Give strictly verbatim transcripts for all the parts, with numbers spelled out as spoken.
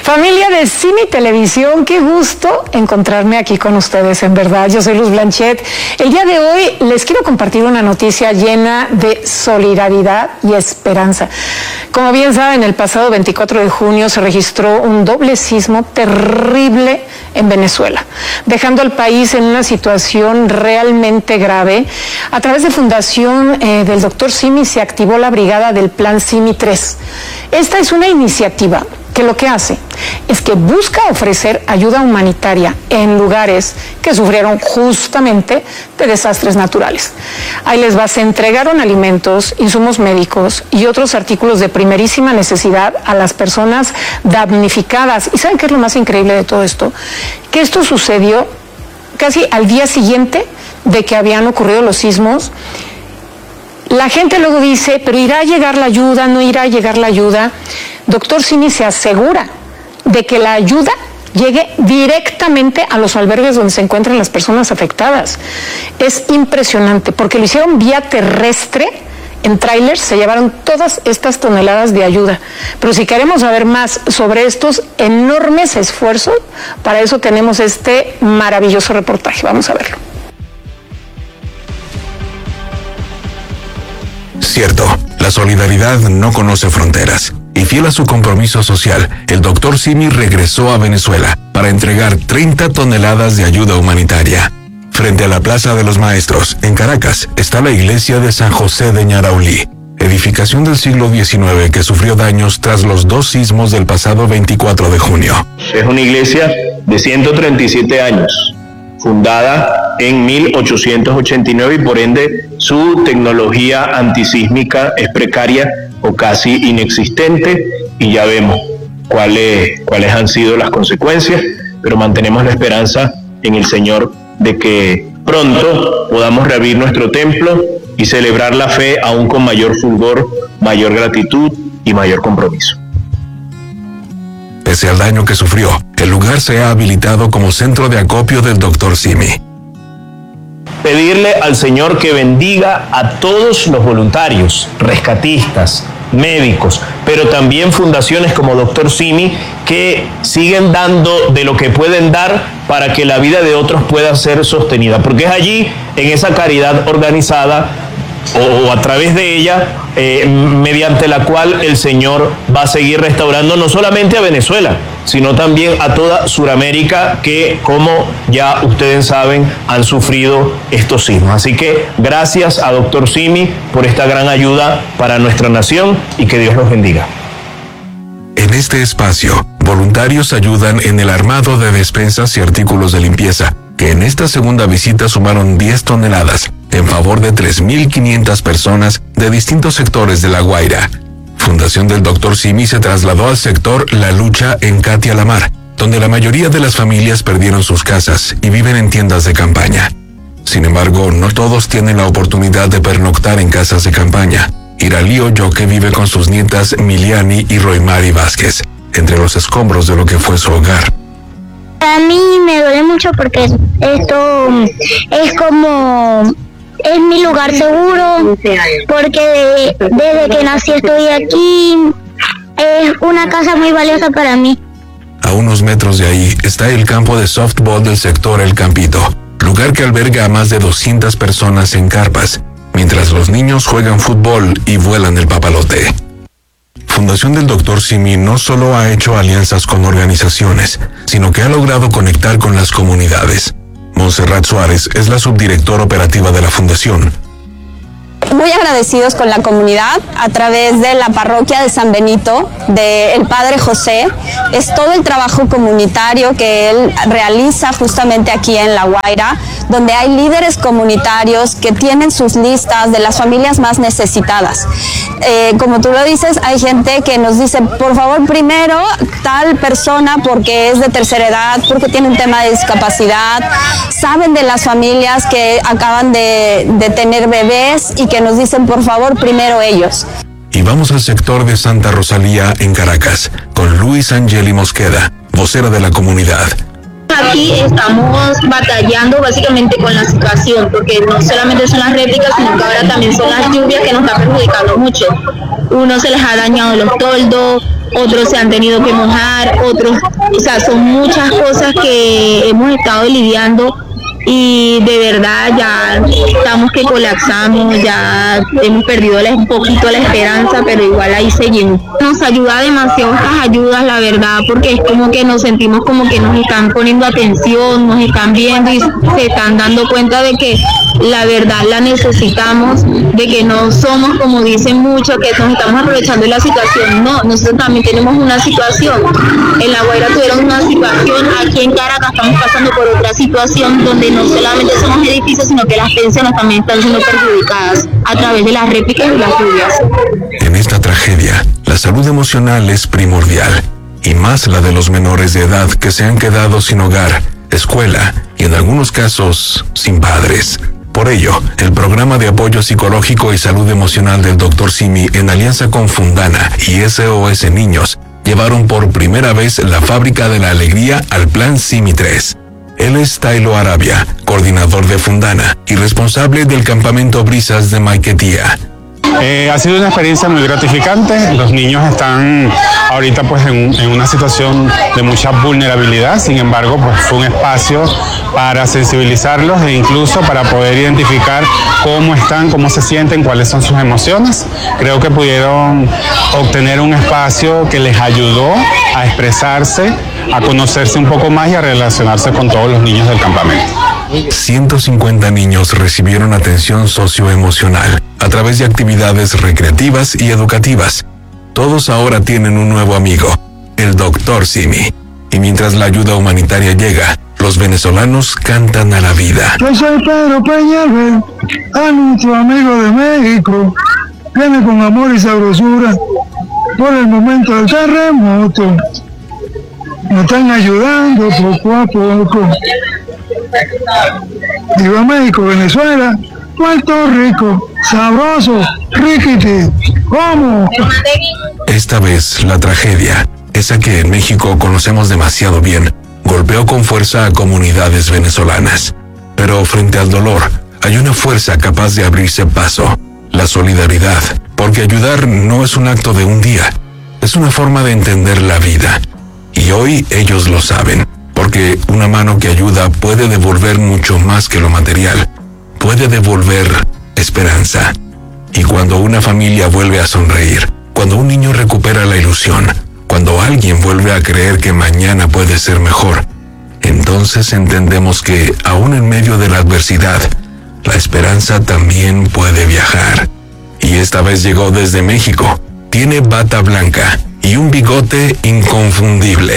Familia de Cine y Televisión, qué gusto encontrarme aquí con ustedes, en verdad. Yo soy Luz Blanchet. El día de hoy les quiero compartir una noticia llena de solidaridad y esperanza. Como bien saben, el pasado veinticuatro de junio se registró un doble sismo terrible en Venezuela, dejando al país en una situación realmente grave. A través de Fundación eh, del doctor Simi se activó la brigada del Plan Simi tres. Esta es una iniciativa que lo que hace es que busca ofrecer ayuda humanitaria en lugares que sufrieron justamente de desastres naturales. Ahí les va, se entregaron alimentos, insumos médicos y otros artículos de primerísima necesidad a las personas damnificadas. ¿Y saben qué es lo más increíble de todo esto? Que esto sucedió casi al día siguiente de que habían ocurrido los sismos. La gente luego dice, pero ¿irá a llegar la ayuda? ¿No irá a llegar la ayuda? Doctor Simi se asegura de que la ayuda llegue directamente a los albergues donde se encuentran las personas afectadas. Es impresionante, porque lo hicieron vía terrestre, en trailers, se llevaron todas estas toneladas de ayuda. Pero si queremos saber más sobre estos enormes esfuerzos, para eso tenemos este maravilloso reportaje. Vamos a verlo. Cierto, la solidaridad no conoce fronteras. Y fiel a su compromiso social, el doctor Simi regresó a Venezuela para entregar treinta toneladas de ayuda humanitaria. Frente a la Plaza de los Maestros, en Caracas, está la iglesia de San José de Ñaraulí, edificación del siglo diecinueve que sufrió daños tras los dos sismos del pasado veinticuatro de junio. Es una iglesia de ciento treinta y siete años, fundada en mil ochocientos ochenta y nueve, y por ende su tecnología antisísmica es precaria o casi inexistente, y ya vemos cuáles, cuáles han sido las consecuencias, pero mantenemos la esperanza en el Señor de que pronto podamos reabrir nuestro templo y celebrar la fe aún con mayor fulgor, mayor gratitud y mayor compromiso. Pese al daño que sufrió, el lugar se ha habilitado como centro de acopio del doctor Simi. Pedirle al Señor que bendiga a todos los voluntarios, rescatistas, médicos, pero también fundaciones como doctor Simi, que siguen dando de lo que pueden dar para que la vida de otros pueda ser sostenida, porque es allí, en esa caridad organizada o, o a través de ella, eh, mediante la cual el Señor va a seguir restaurando no solamente a Venezuela, sino también a toda Sudamérica, que, como ya ustedes saben, han sufrido estos sismos. Así que gracias a doctor Simi por esta gran ayuda para nuestra nación, y que Dios los bendiga. En este espacio, voluntarios ayudan en el armado de despensas y artículos de limpieza, que en esta segunda visita sumaron diez toneladas, en favor de tres mil quinientas personas de distintos sectores de La Guaira. Fundación del doctor Simi se trasladó al sector La Lucha en Catia la Mar, donde la mayoría de las familias perdieron sus casas y viven en tiendas de campaña. Sin embargo, no todos tienen la oportunidad de pernoctar en casas de campaña. Iralí Oyoque vive con sus nietas Miliani y Roymari Vázquez, entre los escombros de lo que fue su hogar. Para mí me duele mucho porque esto es como... es mi lugar seguro, porque desde que nací estoy aquí. Es una casa muy valiosa para mí. A unos metros de ahí está el campo de softball del sector El Campito, lugar que alberga a más de doscientas personas en carpas, mientras los niños juegan fútbol y vuelan el papalote. Fundación del doctor Simi no solo ha hecho alianzas con organizaciones, sino que ha logrado conectar con las comunidades. Montserrat Suárez es la subdirectora operativa de la Fundación. Muy agradecidos con la comunidad a través de la parroquia de San Benito, del Padre José. Es todo el trabajo comunitario que él realiza justamente aquí en La Guaira, donde hay líderes comunitarios que tienen sus listas de las familias más necesitadas. Eh, como tú lo dices, hay gente que nos dice, por favor, primero tal persona porque es de tercera edad, porque tiene un tema de discapacidad, saben de las familias que acaban de, de tener bebés y que nos dicen, por favor, primero ellos. Y vamos al sector de Santa Rosalía en Caracas, con Luis Angeli Mosqueda, vocera de la comunidad. Aquí estamos batallando básicamente con la situación, porque no solamente son las réplicas, sino que ahora también son las lluvias que nos están perjudicando mucho. unos se les ha dañado los toldos, otros se han tenido que mojar, otros, o sea, son muchas cosas que hemos estado lidiando y de verdad ya estamos que colapsamos, ya hemos perdido un poquito la esperanza, pero igual ahí seguimos. Nos ayuda demasiado estas ayudas, la verdad, porque es como que nos sentimos como que nos están poniendo atención, nos están viendo y se están dando cuenta de que la verdad la necesitamos, de que no somos como dicen muchos, que nos estamos aprovechando de la situación. No, nosotros también tenemos una situación. En La Guaira tuvieron una situación, aquí en Caracas estamos pasando por otra situación donde no solamente son los edificios, sino que las pensiones también están siendo perjudicadas a través de las réplicas y las lluvias. En esta tragedia, la salud emocional es primordial, y más la de los menores de edad que se han quedado sin hogar, escuela y en algunos casos sin padres. Por ello, el programa de apoyo psicológico y salud emocional del doctor Simi, en alianza con Fundana y S O S Niños, llevaron por primera vez la fábrica de la alegría al Plan Simi tres. Él es Tailo Arabia, coordinador de Fundana y responsable del campamento Brisas de Maiquetía. Eh, ha sido una experiencia muy gratificante. Los niños están ahorita pues en, en una situación de mucha vulnerabilidad, sin embargo pues fue un espacio para sensibilizarlos e incluso para poder identificar cómo están, cómo se sienten, cuáles son sus emociones. Creo que pudieron obtener un espacio que les ayudó a expresarse, a conocerse un poco más y a relacionarse con todos los niños del campamento. ciento cincuenta niños recibieron atención socioemocional a través de actividades recreativas y educativas. Todos ahora tienen un nuevo amigo, el doctor Simi. Y mientras la ayuda humanitaria llega, los venezolanos cantan a la vida. Yo soy Pedro Peñalver, a nuestro amigo de México. Viene con amor y sabrosura por el momento del terremoto. Nos están ayudando poco a poco. Viva México, Venezuela, Puerto Rico, sabroso, riquiti, ¿cómo? Esta vez la tragedia, esa que en México conocemos demasiado bien, golpeó con fuerza a comunidades venezolanas. Pero frente al dolor, hay una fuerza capaz de abrirse paso, la solidaridad, porque ayudar no es un acto de un día, es una forma de entender la vida. Y hoy ellos lo saben, porque una mano que ayuda puede devolver mucho más que lo material, puede devolver esperanza. Y cuando una familia vuelve a sonreír, cuando un niño recupera la ilusión, cuando alguien vuelve a creer que mañana puede ser mejor, entonces entendemos que, aún en medio de la adversidad, la esperanza también puede viajar. Y esta vez llegó desde México. Tiene bata blanca y un bigote inconfundible.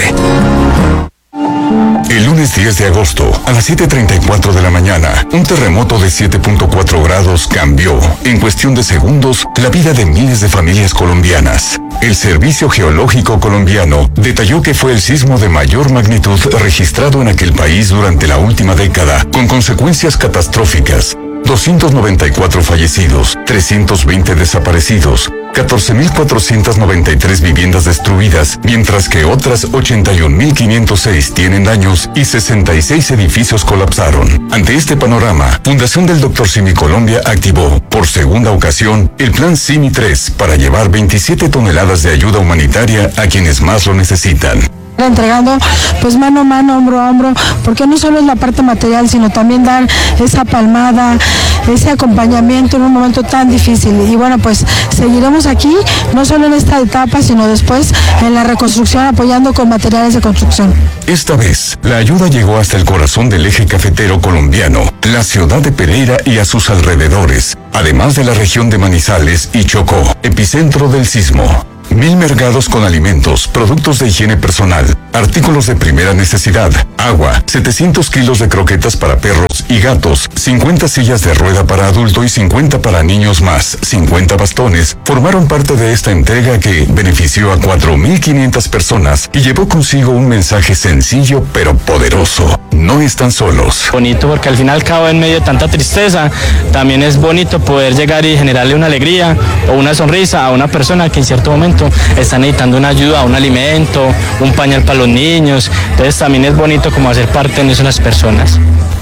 El lunes diez de agosto, a las siete treinta y cuatro de la mañana, un terremoto de siete punto cuatro grados cambió, en cuestión de segundos, la vida de miles de familias colombianas. El Servicio Geológico Colombiano detalló que fue el sismo de mayor magnitud registrado en aquel país durante la última década, con consecuencias catastróficas. doscientos noventa y cuatro fallecidos, trescientos veinte desaparecidos, catorce mil cuatrocientas noventa y tres viviendas destruidas, mientras que otras ochenta y un mil quinientos seis tienen daños y sesenta y seis edificios colapsaron. Ante este panorama, Fundación del doctor Simi Colombia activó, por segunda ocasión, el Plan Simi tres para llevar veintisiete toneladas de ayuda humanitaria a quienes más lo necesitan. Entregando pues mano a mano, hombro a hombro, porque no solo es la parte material, sino también dar esa palmada, ese acompañamiento en un momento tan difícil. Y bueno, pues seguiremos aquí, no solo en esta etapa, sino después en la reconstrucción, apoyando con materiales de construcción. Esta vez, la ayuda llegó hasta el corazón del eje cafetero colombiano, la ciudad de Pereira y a sus alrededores, además de la región de Manizales y Chocó, epicentro del sismo. Mil mercados con alimentos, productos de higiene personal, artículos de primera necesidad, agua, setecientos kilos de croquetas para perros y gatos, cincuenta sillas de rueda para adulto y cincuenta para niños más, cincuenta bastones, formaron parte de esta entrega que benefició a cuatro mil quinientas personas y llevó consigo un mensaje sencillo pero poderoso. No están solos. Bonito porque al final, cabo, en medio de tanta tristeza, también es bonito poder llegar y generarle una alegría o una sonrisa a una persona que en cierto momento está necesitando una ayuda, un alimento, un pañal para los niños. Entonces también es bonito como hacer parte de esas personas.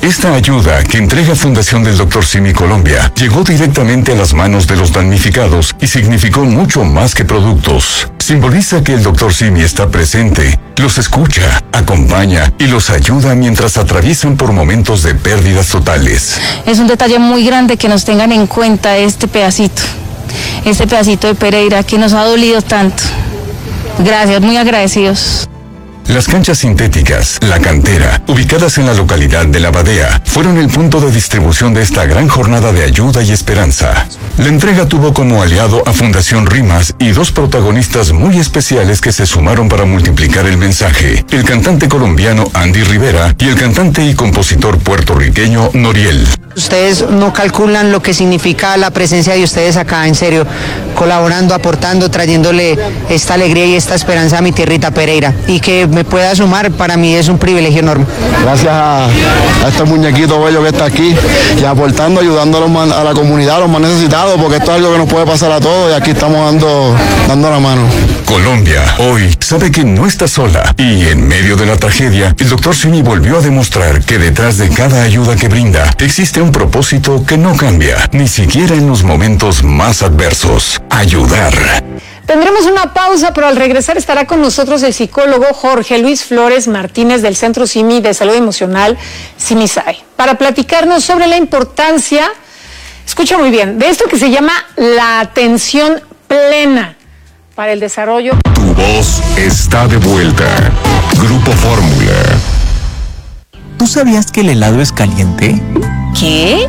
Esta ayuda que entrega Fundación del doctor Simi Colombia llegó directamente a las manos de los damnificados y significó mucho más que productos. Simboliza que el doctor Simi está presente, los escucha, acompaña y los ayuda mientras atraviesan por momentos de pérdidas totales. Es un detalle muy grande que nos tengan en cuenta este pedacito, este pedacito de Pereira que nos ha dolido tanto. Gracias, muy agradecidos. Las canchas sintéticas, La Cantera, ubicadas en la localidad de La Badea, fueron el punto de distribución de esta gran jornada de ayuda y esperanza. La entrega tuvo como aliado a Fundación Rimas y dos protagonistas muy especiales que se sumaron para multiplicar el mensaje: el cantante colombiano Andy Rivera y el cantante y compositor puertorriqueño Noriel. Ustedes no calculan lo que significa la presencia de ustedes acá, en serio, colaborando, aportando, trayéndole esta alegría y esta esperanza a mi tierrita Pereira. Y que me pueda sumar, para mí es un privilegio enorme. Gracias a, a este muñequito bello que está aquí y aportando, ayudando a, los, a la comunidad, a los más necesitados, porque esto es algo que nos puede pasar a todos y aquí estamos dando, dando la mano. Colombia hoy sabe que no está sola y en medio de la tragedia, el doctor Simi volvió a demostrar que detrás de cada ayuda que brinda existe un propósito que no cambia, ni siquiera en los momentos más adversos: ayudar. Tendremos una pausa, pero al regresar estará con nosotros el psicólogo Jorge Luis Flores Martínez del Centro Simi de Salud Emocional, Simisay, para platicarnos sobre la importancia, escucha muy bien, de esto que se llama la atención plena para el desarrollo. Tu voz está de vuelta. Grupo Fórmula. ¿Tú sabías que el helado es caliente? ¿Qué?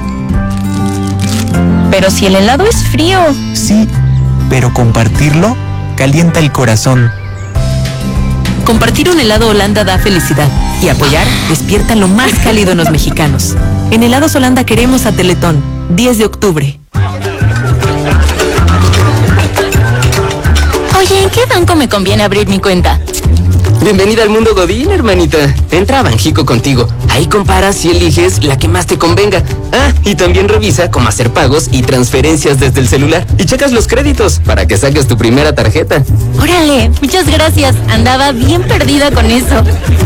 Pero si el helado es frío. Sí, pero compartirlo calienta el corazón. Compartir un helado Holanda da felicidad y apoyar despierta lo más cálido en los mexicanos. En Helados Holanda queremos a Teletón, diez de octubre. Oye, ¿en qué banco me conviene abrir mi cuenta? Bienvenida al mundo Godín, hermanita. Entra a Banjico Contigo. Ahí comparas y eliges la que más te convenga. Ah, y también revisa cómo hacer pagos y transferencias desde el celular. Y checas los créditos para que saques tu primera tarjeta. Órale, muchas gracias. Andaba bien perdida con eso.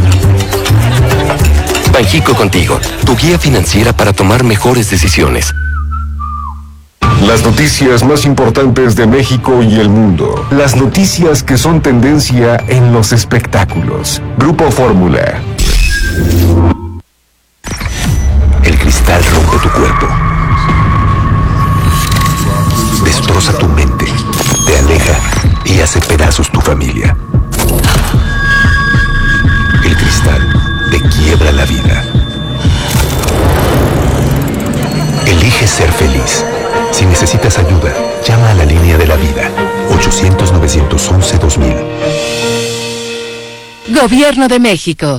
Banjico Contigo, tu guía financiera para tomar mejores decisiones. Las noticias más importantes de México y el mundo. Las noticias que son tendencia en los espectáculos. Grupo Fórmula. El cristal rompe tu cuerpo. Destroza tu mente. Te aleja y hace pedazos tu familia. El cristal te quiebra la vida. Elige ser feliz. Si necesitas ayuda, llama a la línea de la vida, ochocientos, novecientos once, dos mil. Gobierno de México.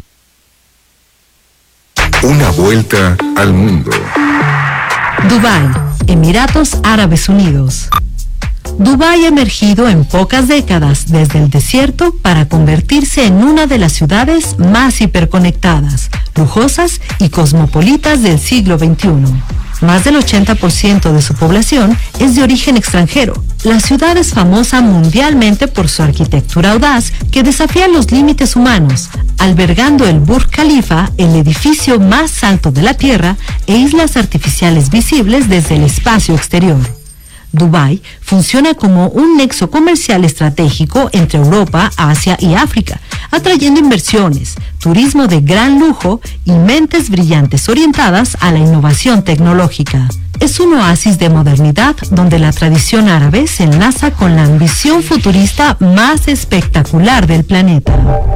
Una vuelta al mundo. Dubái, Emiratos Árabes Unidos. Dubái ha emergido en pocas décadas desde el desierto para convertirse en una de las ciudades más hiperconectadas, lujosas y cosmopolitas del siglo veintiuno. Más del ochenta por ciento de su población es de origen extranjero. La ciudad es famosa mundialmente por su arquitectura audaz que desafía los límites humanos, albergando el Burj Khalifa, el edificio más alto de la Tierra, e islas artificiales visibles desde el espacio exterior. Dubái funciona como un nexo comercial estratégico entre Europa, Asia y África, atrayendo inversiones, turismo de gran lujo y mentes brillantes orientadas a la innovación tecnológica. Es un oasis de modernidad donde la tradición árabe se enlaza con la ambición futurista más espectacular del planeta.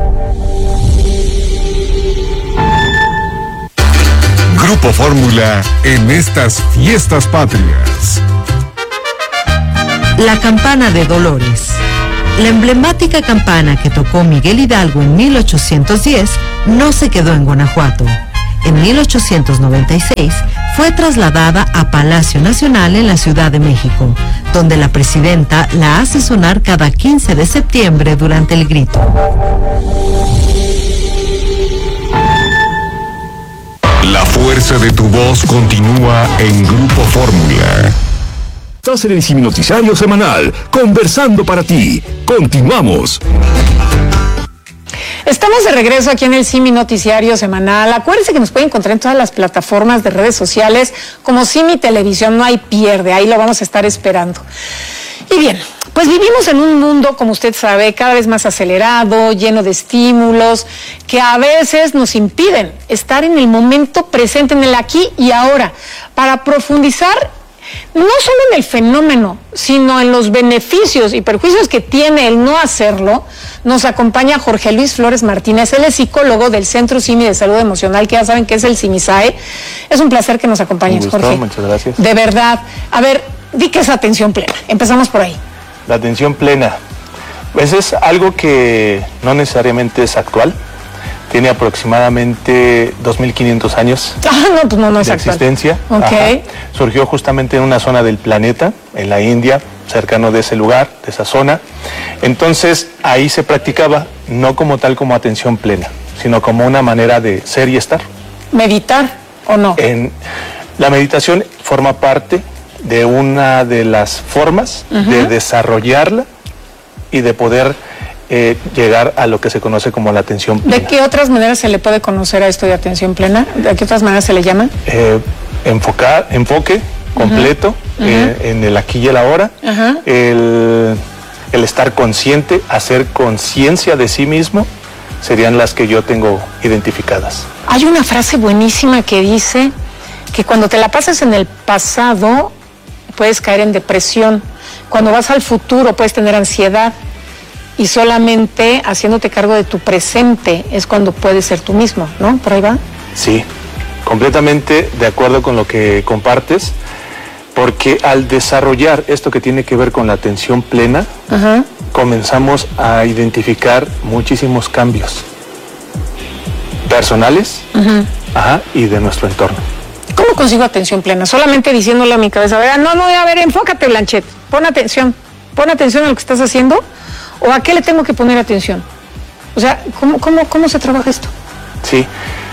Grupo Fórmula en estas fiestas patrias. La campana de Dolores. La emblemática campana que tocó Miguel Hidalgo en mil ochocientos diez no se quedó en Guanajuato. En mil ochocientos noventa y seis fue trasladada a Palacio Nacional en la Ciudad de México, donde la presidenta la hace sonar cada quince de septiembre durante el grito. La fuerza de tu voz continúa en Grupo Fórmula. Estás en el Simi Noticiario Semanal, conversando para ti. Continuamos. Estamos de regreso aquí en el Simi Noticiario Semanal. Acuérdense que nos pueden encontrar en todas las plataformas de redes sociales como Simi Televisión. No hay pierde, ahí lo vamos a estar esperando. Y bien, pues vivimos en un mundo, como usted sabe, cada vez más acelerado, lleno de estímulos, que a veces nos impiden estar en el momento presente, en el aquí y ahora, para profundizar no solo en el fenómeno, sino en los beneficios y perjuicios que tiene el no hacerlo. Nos acompaña Jorge Luis Flores Martínez, él es psicólogo del Centro Simi de Salud Emocional, que ya saben que es el Simisae. Es un placer que nos acompañes, un gusto, Jorge. Muchas gracias. De verdad. A ver, di que es atención plena. Empezamos por ahí. La atención plena, pues es algo que no necesariamente es actual. Tiene aproximadamente dos mil quinientos años ah, no, pues no, no es de actual. existencia. Okay. Surgió justamente en una zona del planeta, en la India, cercano de ese lugar, de esa zona. Entonces ahí se practicaba no como tal como atención plena, sino como una manera de ser y estar. ¿Meditar o no? En, la meditación forma parte de una de las formas uh-huh. de desarrollarla y de poder Eh, llegar a lo que se conoce como la atención plena. ¿De qué otras maneras se le puede conocer a esto de atención plena? ¿De qué otras maneras se le llama? Eh, enfocar, enfoque completo uh-huh. eh, en el aquí y el ahora, uh-huh. el, el estar consciente, hacer conciencia de sí mismo, serían las que yo tengo identificadas. Hay una frase buenísima que dice que cuando te la pasas en el pasado puedes caer en depresión, cuando vas al futuro puedes tener ansiedad, y solamente haciéndote cargo de tu presente es cuando puedes ser tú mismo, ¿no? ¿Por ahí va? Sí, completamente de acuerdo con lo que compartes, porque al desarrollar esto que tiene que ver con la atención plena, uh-huh. comenzamos a identificar muchísimos cambios personales uh-huh. ajá, y de nuestro entorno. ¿Cómo consigo atención plena? Solamente diciéndole a mi cabeza, a ver, no, no, a ver, enfócate, Blanchet, pon atención, pon atención a lo que estás haciendo. ¿O a qué le tengo que poner atención? O sea, ¿cómo, cómo, cómo se trabaja esto? Sí,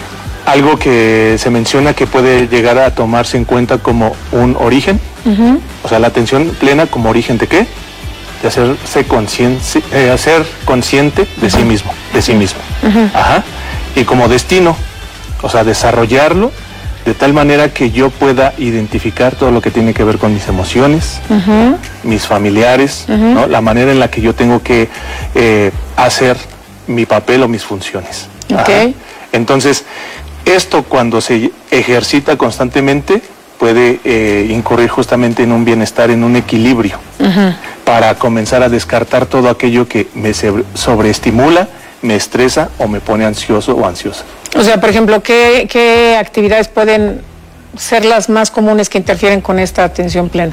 algo que se menciona que puede llegar a tomarse en cuenta como un origen, uh-huh. o sea, la atención plena como origen de qué? De hacerse consciente, eh, hacer consciente de uh-huh. sí mismo, de sí mismo. Uh-huh. Ajá. Y como destino, o sea, desarrollarlo de tal manera que yo pueda identificar todo lo que tiene que ver con mis emociones, uh-huh. mis familiares, uh-huh. ¿no? La manera en la que yo tengo que eh, hacer mi papel o mis funciones. Okay. Entonces, esto cuando se ejercita constantemente puede eh, incurrir justamente en un bienestar, en un equilibrio, uh-huh. para comenzar a descartar todo aquello que me sobreestimula, me estresa o me pone ansioso o ansiosa. O sea, por ejemplo, ¿qué, qué actividades pueden ser las más comunes que interfieren con esta atención plena?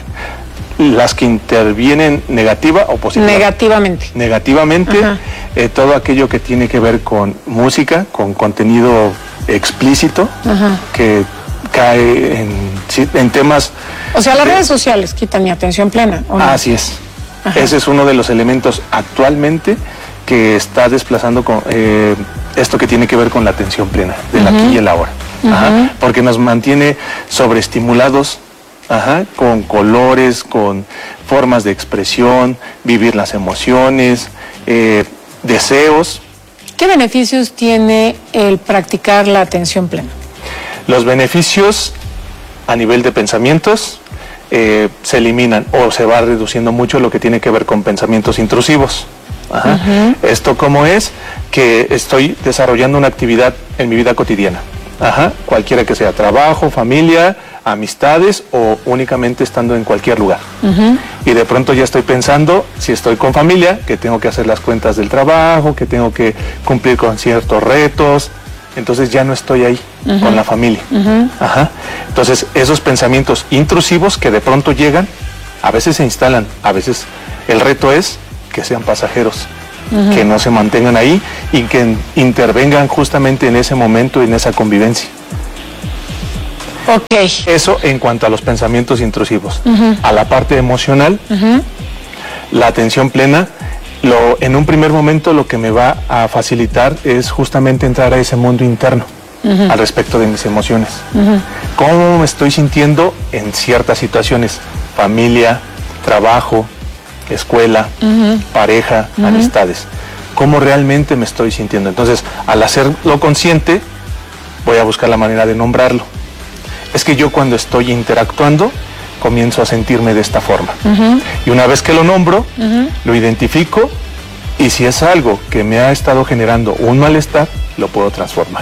Las que intervienen negativa o positiva. Negativamente. Negativamente, eh, todo aquello que tiene que ver con música, con contenido explícito, Ajá. que cae en, en temas... O sea, las de... redes sociales quitan mi atención plena, ¿o no? Así es. Ajá. Ese es uno de los elementos actualmente que está desplazando con, eh, esto que tiene que ver con la atención plena, del uh-huh. aquí y el ahora. Uh-huh. Ajá, porque nos mantiene sobreestimulados, ajá, con colores, con formas de expresión, vivir las emociones, eh, deseos. ¿Qué beneficios tiene el practicar la atención plena? Los beneficios a nivel de pensamientos eh, se eliminan o se va reduciendo mucho lo que tiene que ver con pensamientos intrusivos. Ajá. Uh-huh. Esto cómo es que estoy desarrollando una actividad en mi vida cotidiana, Ajá. cualquiera que sea, trabajo, familia, amistades o únicamente estando en cualquier lugar. Uh-huh. Y de pronto ya estoy pensando, si estoy con familia, que tengo que hacer las cuentas del trabajo, que tengo que cumplir con ciertos retos, entonces ya no estoy ahí uh-huh. con la familia. Uh-huh. Ajá. Entonces esos pensamientos intrusivos que de pronto llegan, a veces se instalan, a veces el reto es que sean pasajeros, uh-huh. que no se mantengan ahí y que intervengan justamente en ese momento, en esa convivencia. Ok. Eso en cuanto a los pensamientos intrusivos. Uh-huh. A la parte emocional, uh-huh. la atención plena, lo, en un primer momento lo que me va a facilitar es justamente entrar a ese mundo interno, uh-huh. al respecto de mis emociones. Uh-huh. ¿Cómo me estoy sintiendo en ciertas situaciones? Familia, trabajo, escuela, uh-huh. pareja, uh-huh. amistades. cómo realmente me estoy sintiendo. Entonces, al hacerlo consciente, voy a buscar la manera de nombrarlo. Es que yo cuando estoy interactuando, comienzo a sentirme de esta forma. Uh-huh. Y una vez que lo nombro, uh-huh. lo identifico, y si es algo que me ha estado generando un malestar, lo puedo transformar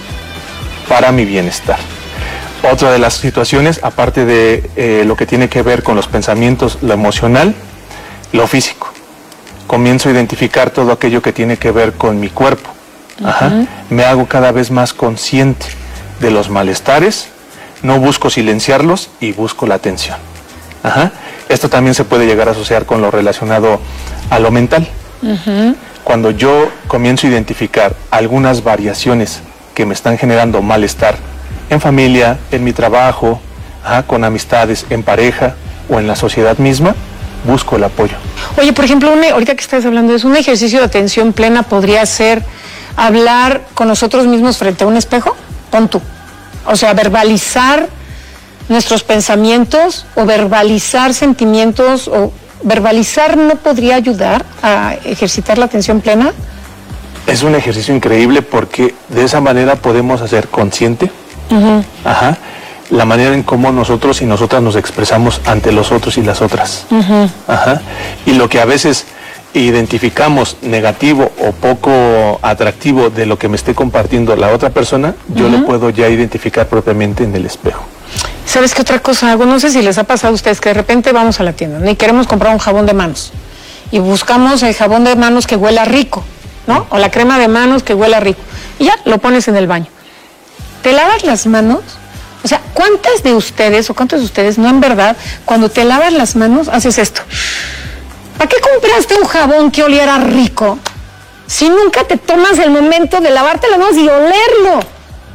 para mi bienestar. Otra de las situaciones, aparte de eh, lo que tiene que ver con los pensamientos, lo emocional, lo físico. Comienzo a identificar todo aquello que tiene que ver con mi cuerpo. Ajá. Uh-huh. Me hago cada vez más consciente de los malestares, no busco silenciarlos y busco la atención. Ajá. Esto también se puede llegar a asociar con lo relacionado a lo mental. Uh-huh. Cuando yo comienzo a identificar algunas variaciones que me están generando malestar en familia, en mi trabajo, ajá, con amistades, en pareja o en la sociedad misma, busco el apoyo. Oye, por ejemplo, un, ahorita que estás hablando de eso, un ejercicio de atención plena podría ser hablar con nosotros mismos frente a un espejo. Pon tú. O sea, verbalizar nuestros pensamientos o verbalizar sentimientos o verbalizar no podría ayudar a ejercitar la atención plena. Es un ejercicio increíble porque de esa manera podemos hacer consciente, uh-huh. ajá, la manera en cómo nosotros y nosotras nos expresamos ante los otros y las otras. Uh-huh. Ajá. Y lo que a veces identificamos negativo o poco atractivo de lo que me esté compartiendo la otra persona, yo uh-huh. lo puedo ya identificar propiamente en el espejo. ¿Sabes qué otra cosa hago? No sé si les ha pasado a ustedes que de repente vamos a la tienda, ¿no? Y queremos comprar un jabón de manos y buscamos el jabón de manos que huela rico, ¿no? O la crema de manos que huela rico. Y ya, lo pones en el baño. ¿Te lavas las manos? O sea, ¿cuántas de ustedes o cuántos de ustedes no en verdad, cuando te lavas las manos, haces esto? ¿Para qué compraste un jabón que oliera rico si nunca te tomas el momento de lavarte las manos y olerlo?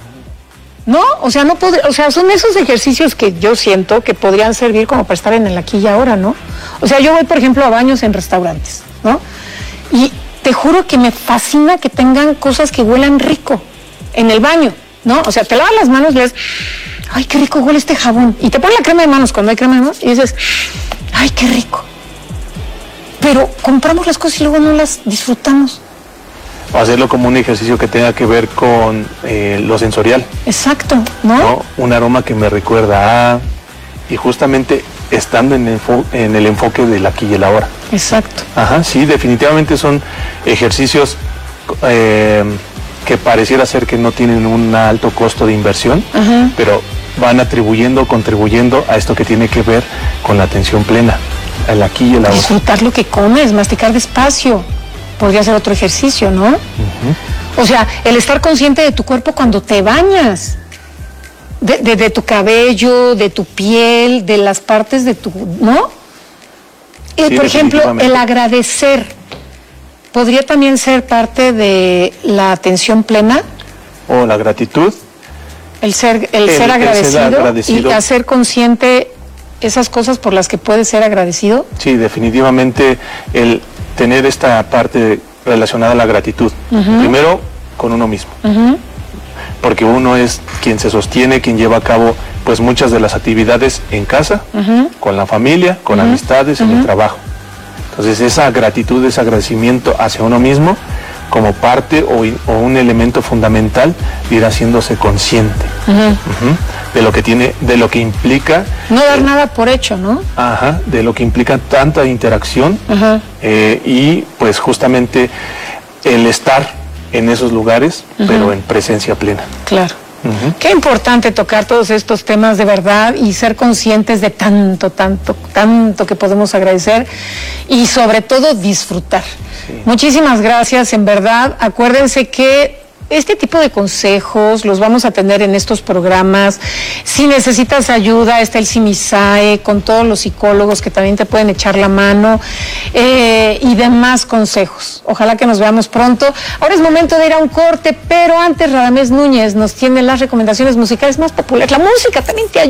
¿No? O sea, no pod- o sea, son esos ejercicios que yo siento que podrían servir como para estar en el aquí y ahora, ¿no? O sea, yo voy, por ejemplo, a baños en restaurantes, ¿no? Y te juro que me fascina que tengan cosas que huelan rico en el baño, ¿no? O sea, te lavas las manos y les, ay, qué rico huele este jabón. Y te ponen la crema de manos cuando hay crema de manos y dices, ay, qué rico. Pero compramos las cosas y luego no las disfrutamos. O hacerlo como un ejercicio que tenga que ver con eh, lo sensorial. Exacto, ¿no? ¿no? Un aroma que me recuerda a... Y justamente estando en el, en el enfoque del aquí y el ahora. Exacto. Ajá, sí, definitivamente son ejercicios eh, que pareciera ser que no tienen un alto costo de inversión, ajá. pero van atribuyendo, contribuyendo a esto que tiene que ver con la atención plena, el aquí y el ahora. Disfrutar lo que comes, masticar despacio. Podría ser otro ejercicio, ¿no? Uh-huh. O sea, el estar consciente de tu cuerpo cuando te bañas, de, de, de tu cabello, de tu piel, de las partes de tu, ¿no? Y, sí, por ejemplo, el agradecer podría también ser parte de la atención plena. O la gratitud. El ser, el, el ser agradecido, el ser agradecido y hacer consciente esas cosas por las que puedes ser agradecido. Sí, definitivamente el tener esta parte relacionada a la gratitud. Uh-huh. Primero, con uno mismo. Uh-huh. Porque uno es quien se sostiene, quien lleva a cabo pues muchas de las actividades en casa, uh-huh. con la familia, con uh-huh. amistades, uh-huh. en el trabajo. Entonces esa gratitud, ese agradecimiento hacia uno mismo como parte o, o un elemento fundamental de ir haciéndose consciente uh-huh. Uh-huh, de lo que tiene, de lo que implica. No dar eh, nada por hecho, ¿no? Ajá, de lo que implica tanta interacción uh-huh. eh, y pues justamente el estar en esos lugares, uh-huh. pero en presencia plena. Claro. Uh-huh. Qué importante tocar todos estos temas de verdad y ser conscientes de tanto, tanto, tanto que podemos agradecer y sobre todo disfrutar. Sí. Muchísimas gracias, en verdad. Acuérdense que este tipo de consejos los vamos a tener en estos programas. Si necesitas ayuda, está el CIMISAE con todos los psicólogos que también te pueden echar la mano eh, y demás consejos. Ojalá que nos veamos pronto. Ahora es momento de ir a un corte, pero antes Radamés Núñez nos tiene las recomendaciones musicales más populares. La música también te ayuda.